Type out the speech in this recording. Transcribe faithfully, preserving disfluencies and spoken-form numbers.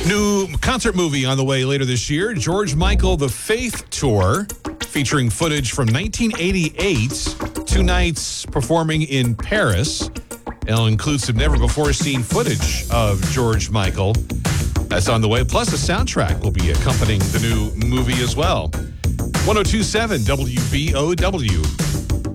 New concert movie on the way later this year, George Michael The Faith Tour, featuring footage from nineteen eighty-eight, two nights performing in Paris. It'll include some never-before-seen footage of George Michael. That's on the way. Plus, a soundtrack will be accompanying the new movie as well. one oh two point seven W B O W.